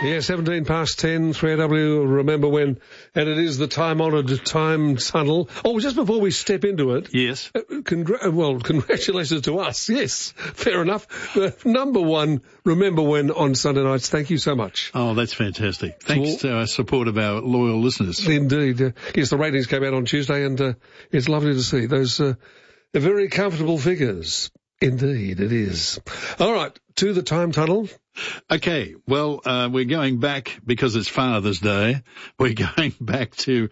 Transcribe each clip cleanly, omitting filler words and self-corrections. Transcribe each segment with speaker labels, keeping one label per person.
Speaker 1: Yeah, 17 past 10, 3AW, remember when, and it is the time-honoured time tunnel. Oh, just before we step into it.
Speaker 2: Yes.
Speaker 1: Congratulations to us. Yes, fair enough. Number one, remember when on Sunday nights. Thank you so much.
Speaker 2: Oh, that's fantastic. Thanks to our support of our loyal listeners.
Speaker 1: Indeed. Yes, the ratings came out on Tuesday and it's lovely to see those very comfortable figures. Indeed, it is. All right, to the time tunnel.
Speaker 2: Okay, well, we're going back, because it's Father's Day, we're going back to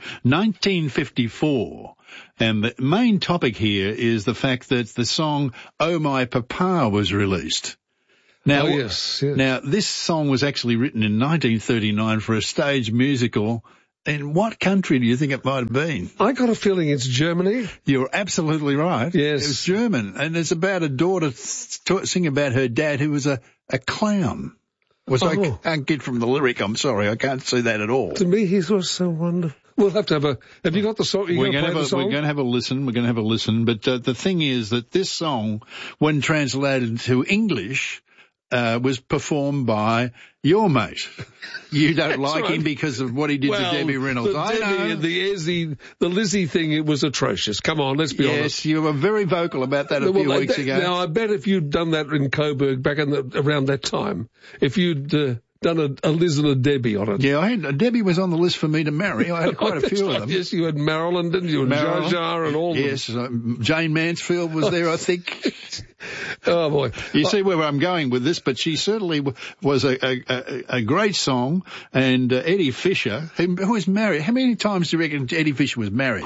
Speaker 2: 1954. And the main topic here is the fact that the song Oh My Papa was released. Now,
Speaker 1: yes.
Speaker 2: Now, this song was actually written in 1939 for a stage musical. In what country do you think it might have been?
Speaker 1: I got a feeling it's Germany.
Speaker 2: You're absolutely right.
Speaker 1: Yes.
Speaker 2: It was German. And it's about a daughter singing about her dad who was a clown. I can't get from the lyric. I'm sorry. I can't see that at all.
Speaker 1: To me, he was so wonderful. We'll have to have you got the song?
Speaker 2: We're going to have a listen. But the thing is that this song, when translated to English, was performed by your mate. You don't like him because of what he did to Debbie Reynolds.
Speaker 1: The Lizzie thing, it was atrocious. Come on, let's be honest.
Speaker 2: Yes, you were very vocal about that a few weeks ago.
Speaker 1: Now, I bet if you'd done that in Coburg back around that time, if you'd done a Liz and a Debbie on it.
Speaker 2: Yeah, Debbie was on the list for me to marry. I had quite a few of them.
Speaker 1: Yes, you had Marilyn, didn't you? And Jar Jar and all of them.
Speaker 2: Yes, Jane Mansfield was there, I think.
Speaker 1: Oh, boy.
Speaker 2: You see where I'm going with this, but she certainly was a great song. And Eddie Fisher, who was married. How many times do you reckon Eddie Fisher was married?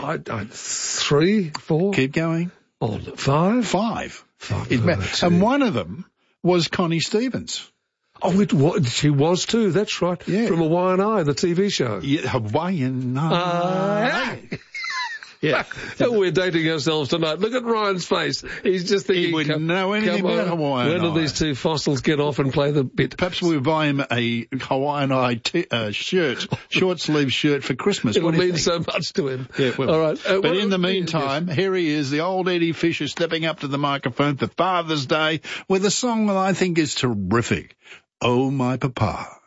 Speaker 1: 3, 4.
Speaker 2: Keep going.
Speaker 1: Oh, 5?
Speaker 2: 5. And one of them was Connie Stevens.
Speaker 1: Oh, she was too, that's right.
Speaker 2: Yeah.
Speaker 1: From Hawaiian Eye, the TV show.
Speaker 2: Yeah, Hawaiian Eye. Yeah.
Speaker 1: We're dating ourselves tonight. Look at Ryan's face. He's just thinking,
Speaker 2: he wouldn't know anything about Hawaiian Eye.
Speaker 1: When do these two fossils get off and play the bit?
Speaker 2: Perhaps we'll buy him a Hawaiian Eye shirt, short-sleeve shirt for Christmas.
Speaker 1: It'll mean so much to him.
Speaker 2: Yeah, well,
Speaker 1: all right.
Speaker 2: But in the meantime, here he is, the old Eddie Fisher, stepping up to the microphone for Father's Day with a song that I think is terrific. Oh, My Papa.